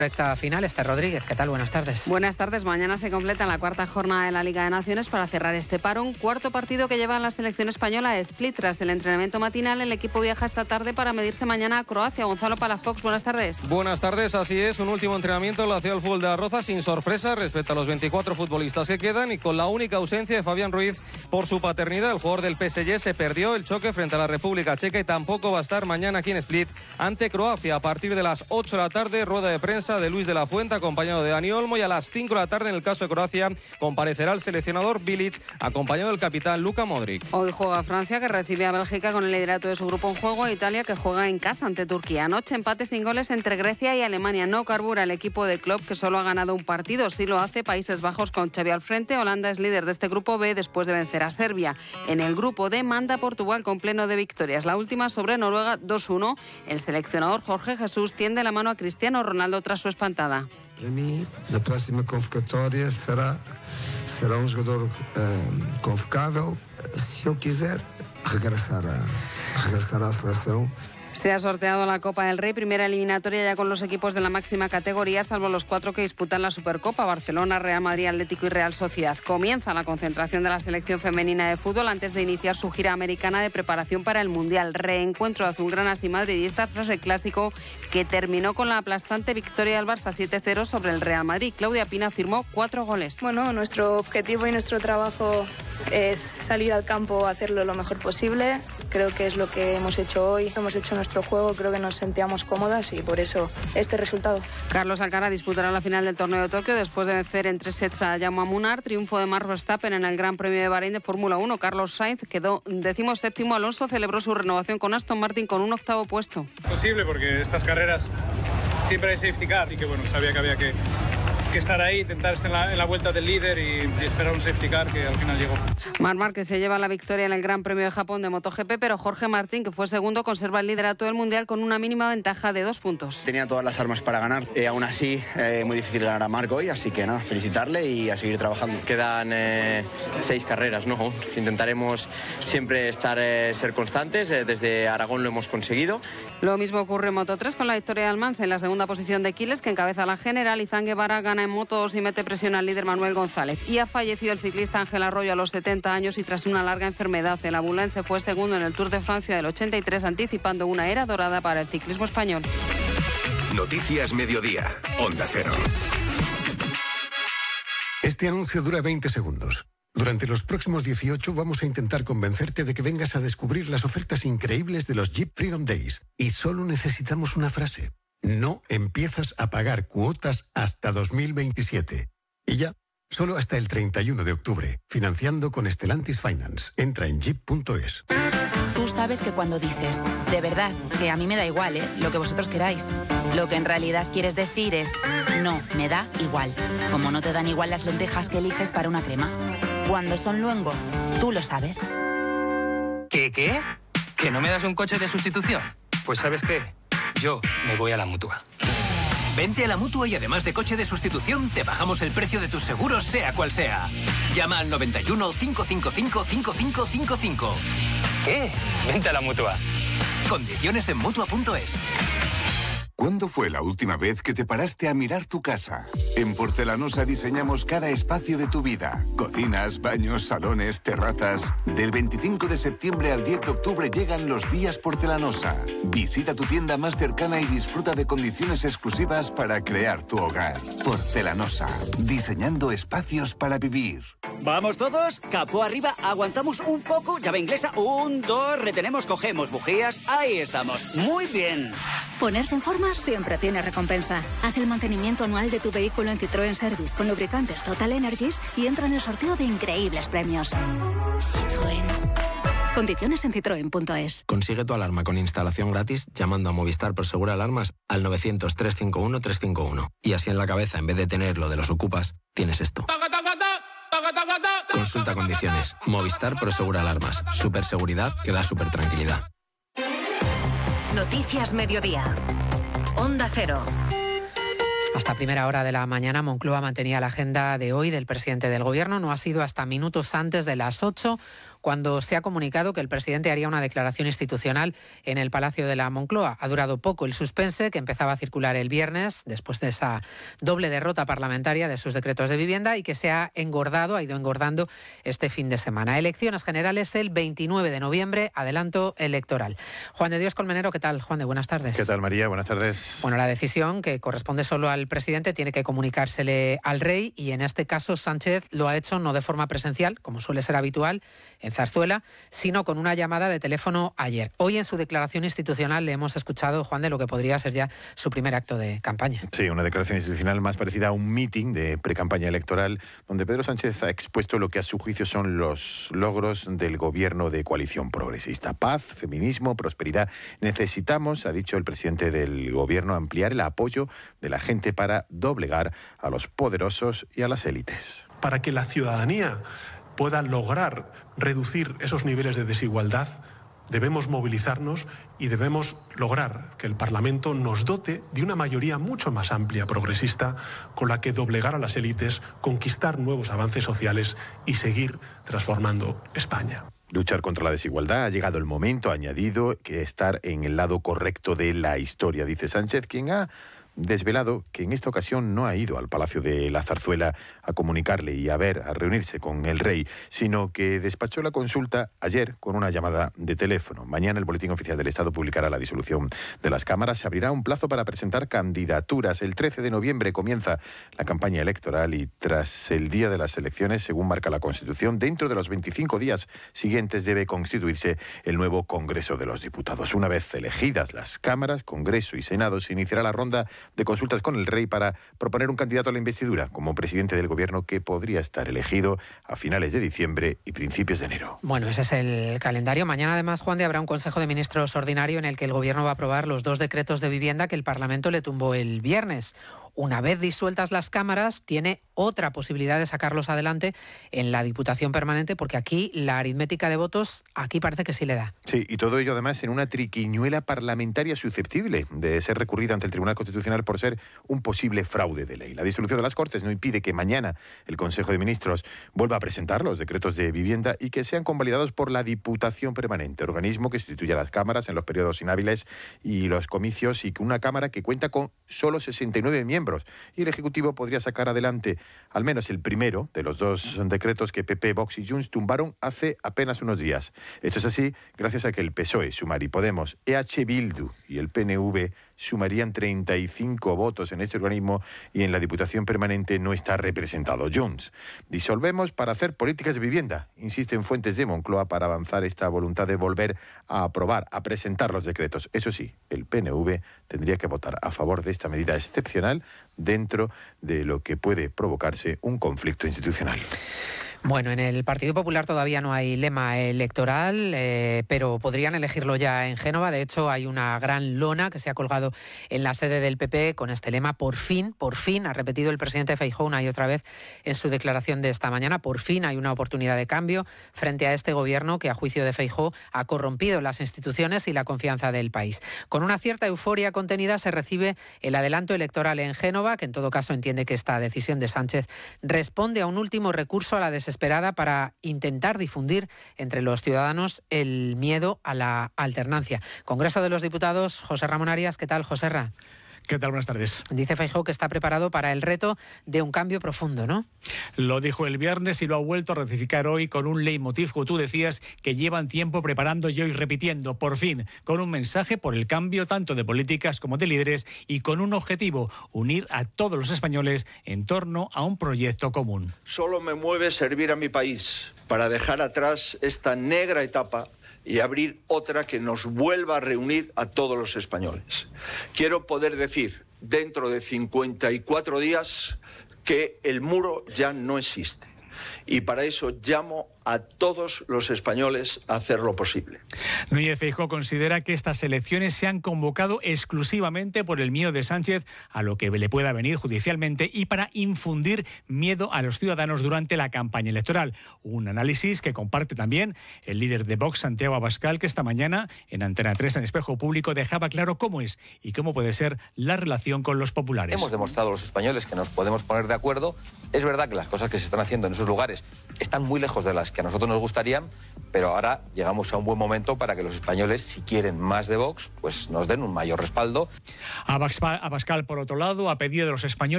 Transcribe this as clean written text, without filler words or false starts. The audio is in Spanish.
Recta final, Esther Rodríguez, ¿qué tal? Buenas tardes. Buenas tardes. Mañana se completa la cuarta jornada de la Liga de Naciones para cerrar este parón. Cuarto partido que lleva la selección española a Split. Tras el entrenamiento matinal, el equipo viaja esta tarde para medirse mañana a Croacia. Gonzalo Palafox, buenas tardes. Buenas tardes, así es. Un último entrenamiento en la Ciudad del Fútbol de Las Rozas, sin sorpresa respecto a los 24 futbolistas que quedan y con la única ausencia de Fabián Ruiz por su paternidad. El jugador del PSG se perdió el choque frente a la República Checa y tampoco va a estar mañana aquí en Split ante Croacia. A partir de las 8 de la tarde, rueda de prensa de Luis de la Fuente acompañado de Dani Olmo, y a las 5 de la tarde, en el caso de Croacia, comparecerá el seleccionador Bilic acompañado del capitán Luka Modric. Hoy juega Francia, que recibe a Bélgica con el liderato de su grupo en juego, e Italia, que juega en casa ante Turquía. Anoche empate sin goles entre Grecia y Alemania. No carbura el equipo de Klopp, que solo ha ganado un partido. Sí lo hace Países Bajos con Xavi al frente. Holanda es líder de este grupo B después de vencer a Serbia. En el grupo D manda Portugal con pleno de victorias. La última sobre Noruega 2-1. El seleccionador Jorge Jesús tiende la mano a Cristiano Ronaldo tras su espantada. Para mim, na próxima convocatória será um jogador convocável, se eu quiser regressar à seleção. Se ha sorteado la Copa del Rey, primera eliminatoria ya con los equipos de la máxima categoría, salvo los 4 que disputan la Supercopa: Barcelona, Real Madrid, Atlético y Real Sociedad. Comienza la concentración de la selección femenina de fútbol antes de iniciar su gira americana de preparación para el Mundial. Reencuentro de azulgranas y madridistas tras el clásico que terminó con la aplastante victoria del Barça 7-0 sobre el Real Madrid. Claudia Pina firmó 4 goles. Bueno, nuestro objetivo y nuestro trabajo es salir al campo a hacerlo lo mejor posible. Creo que es lo que hemos hecho hoy. Hemos hecho nuestro juego, creo que nos sentíamos cómodas y por eso este resultado. Carlos Alcaraz disputará la final del torneo de Tokio después de vencer en 3 sets a Jaume Munar. Triunfo de Max Verstappen en el Gran Premio de Bahrein de Fórmula 1. Carlos Sainz quedó 17º. Alonso celebró su renovación con Aston Martin con un 8º puesto. Posible, porque estas carreras siempre hay safety car y que bueno, sabía que había que estar ahí, intentar estar en la vuelta del líder y esperar un safety car que al final llegó. Marc Márquez se lleva la victoria en el Gran Premio de Japón de MotoGP, pero Jorge Martín, que fue segundo, conserva el liderato del Mundial con una mínima ventaja de 2 puntos. Tenía todas las armas para ganar, aún así muy difícil ganar a Marc hoy, así que nada, felicitarle y a seguir trabajando. Quedan 6 carreras, ¿no? Intentaremos siempre ser constantes, desde Aragón lo hemos conseguido. Lo mismo ocurre en Moto3 con la victoria de Almansa en la segunda posición de Quiles, que encabeza la general. Izan Guevara gana en Moto2 y mete presión al líder Manuel González. Y ha fallecido el ciclista Ángel Arroyo a los 70 años y tras una larga enfermedad. El abulense fue segundo en el Tour de Francia del 83, anticipando una era dorada para el ciclismo español. Noticias Mediodía, Onda Cero. Este anuncio dura 20 segundos. Durante los próximos 18 vamos a intentar convencerte de que vengas a descubrir las ofertas increíbles de los Jeep Freedom Days. Y solo necesitamos una frase. No empiezas a pagar cuotas hasta 2027. Y ya, solo hasta el 31 de octubre. Financiando con Stellantis Finance. Entra en jeep.es. Tú sabes que cuando dices, de verdad, que a mí me da igual, lo que vosotros queráis, lo que en realidad quieres decir es, no, me da igual. Como no te dan igual las lentejas que eliges para una crema. Cuando son luengo, tú lo sabes. ¿Qué? ¿Que no me das un coche de sustitución? Pues ¿sabes qué? Yo me voy a la Mutua. Vente a la Mutua y además de coche de sustitución, te bajamos el precio de tus seguros, sea cual sea. Llama al 91 555 5555. ¿Qué? Vente a la Mutua. Condiciones en Mutua.es. ¿Cuándo fue la última vez que te paraste a mirar tu casa? En Porcelanosa diseñamos cada espacio de tu vida. Cocinas, baños, salones, terrazas. Del 25 de septiembre al 10 de octubre llegan los días Porcelanosa. Visita tu tienda más cercana y disfruta de condiciones exclusivas para crear tu hogar. Porcelanosa, diseñando espacios para vivir. ¿Vamos todos? Capó arriba, aguantamos un poco, llave inglesa, 1, 2, retenemos, cogemos bujías, ahí estamos. Muy bien. Ponerse en forma siempre tiene recompensa. Haz el mantenimiento anual de tu vehículo en Citroën Service con lubricantes Total Energies y entra en el sorteo de increíbles premios. Citroën. Condiciones en citroen.es. Consigue tu alarma con instalación gratis llamando a Movistar Prosegur Alarmas al 900-351-351. Y así en la cabeza, en vez de tener lo de los ocupas, tienes esto. Consulta condiciones. Movistar Prosegur Alarmas. Superseguridad que da super tranquilidad. Noticias Mediodía. Onda Cero. Hasta primera hora de la mañana, Moncloa mantenía la agenda de hoy del presidente del Gobierno. No ha sido hasta minutos antes de las 8 cuando se ha comunicado que el presidente haría una declaración institucional en el Palacio de la Moncloa. Ha durado poco el suspense que empezaba a circular el viernes, después de esa doble derrota parlamentaria de sus decretos de vivienda, y que se ha ido engordando este fin de semana. Elecciones generales el 29 de noviembre, adelanto electoral. Juan de Dios Colmenero, ¿qué tal? Juan de, buenas tardes. ¿Qué tal, María? Buenas tardes. Bueno, la decisión, que corresponde solo al presidente, tiene que comunicársele al rey, y en este caso Sánchez lo ha hecho no de forma presencial, como suele ser habitual en Zarzuela, sino con una llamada de teléfono ayer. Hoy en su declaración institucional le hemos escuchado, Juan, de lo que podría ser ya su primer acto de campaña. Sí, una declaración institucional más parecida a un meeting de precampaña electoral, donde Pedro Sánchez ha expuesto lo que a su juicio son los logros del gobierno de coalición progresista. Paz, feminismo, prosperidad. Necesitamos, ha dicho el presidente del gobierno, ampliar el apoyo de la gente para doblegar a los poderosos y a las élites. Para que la ciudadanía pueda lograr reducir esos niveles de desigualdad, debemos movilizarnos y debemos lograr que el Parlamento nos dote de una mayoría mucho más amplia progresista con la que doblegar a las élites, conquistar nuevos avances sociales y seguir transformando España. Luchar contra la desigualdad, ha llegado el momento, ha añadido, que estar en el lado correcto de la historia, dice Sánchez, quien ha desvelado que en esta ocasión no ha ido al Palacio de la Zarzuela a comunicarle y a reunirse con el rey, sino que despachó la consulta ayer con una llamada de teléfono. Mañana el Boletín Oficial del Estado publicará la disolución de las cámaras. Se abrirá un plazo para presentar candidaturas. El 13 de noviembre comienza la campaña electoral y tras el día de las elecciones, según marca la Constitución, dentro de los 25 días siguientes debe constituirse el nuevo Congreso de los Diputados. Una vez elegidas las cámaras, Congreso y Senado, se iniciará la ronda de consultas con el rey para proponer un candidato a la investidura como presidente del gobierno, que podría estar elegido a finales de diciembre y principios de enero. Bueno, ese es el calendario. Mañana, además, Juan de, habrá un Consejo de Ministros ordinario en el que el gobierno va a aprobar los 2 decretos de vivienda que el Parlamento le tumbó el viernes. Una vez disueltas las cámaras, tiene otra posibilidad de sacarlos adelante en la Diputación Permanente, porque aquí la aritmética de votos, aquí parece que sí le da. Sí, y todo ello además en una triquiñuela parlamentaria susceptible de ser recurrida ante el Tribunal Constitucional por ser un posible fraude de ley. La disolución de las Cortes no impide que mañana el Consejo de Ministros vuelva a presentar los decretos de vivienda y que sean convalidados por la Diputación Permanente, organismo que sustituye a las cámaras en los periodos inhábiles y los comicios, y una Cámara que cuenta con solo 69 miembros. Y el Ejecutivo podría sacar adelante al menos el primero de los 2 decretos que PP, Vox y Junts tumbaron hace apenas unos días. Esto es así gracias a que el PSOE, Sumar y Podemos, EH Bildu y el PNV sumarían 35 votos en este organismo, y en la Diputación Permanente no está representado Junts. Disolvemos para hacer políticas de vivienda, insisten fuentes de Moncloa, para avanzar esta voluntad de volver a aprobar, a presentar los decretos. Eso sí, el PNV tendría que votar a favor de esta medida excepcional dentro de lo que puede provocarse un conflicto institucional. Bueno, en el Partido Popular todavía no hay lema electoral, pero podrían elegirlo ya en Génova. De hecho, hay una gran lona que se ha colgado en la sede del PP con este lema: por fin, ha repetido el presidente Feijóo una y otra vez en su declaración de esta mañana. Por fin hay una oportunidad de cambio frente a este gobierno que, a juicio de Feijóo, ha corrompido las instituciones y la confianza del país. Con una cierta euforia contenida se recibe el adelanto electoral en Génova, que en todo caso entiende que esta decisión de Sánchez responde a un último recurso a la desesperación para intentar difundir entre los ciudadanos el miedo a la alternancia. Congreso de los Diputados, José Ramón Arias. ¿Qué tal, José Ra? ¿Qué tal? Buenas tardes. Dice Feijóo que está preparado para el reto de un cambio profundo, ¿no? Lo dijo el viernes y lo ha vuelto a ratificar hoy con un leitmotiv, como tú decías, que llevan tiempo preparando y hoy repitiendo, por fin, con un mensaje por el cambio tanto de políticas como de líderes, y con un objetivo: unir a todos los españoles en torno a un proyecto común. Solo me mueve servir a mi país para dejar atrás esta negra etapa y abrir otra que nos vuelva a reunir a todos los españoles. Quiero poder decir, dentro de 54 días, que el muro ya no existe. Y para eso llamo a todos los españoles a hacer lo posible. Núñez Feijóo considera que estas elecciones se han convocado exclusivamente por el miedo de Sánchez a lo que le pueda venir judicialmente y para infundir miedo a los ciudadanos durante la campaña electoral. Un análisis que comparte también el líder de Vox, Santiago Abascal, que esta mañana en Antena 3 en Espejo Público dejaba claro cómo es y cómo puede ser la relación con los populares. Hemos demostrado a los españoles que nos podemos poner de acuerdo. Es verdad que las cosas que se están haciendo en esos lugares están muy lejos de las las que a nosotros nos gustarían, pero ahora llegamos a un buen momento para que los españoles, si quieren más de Vox, pues nos den un mayor respaldo. Abascal, por otro lado, a pedido de los españoles,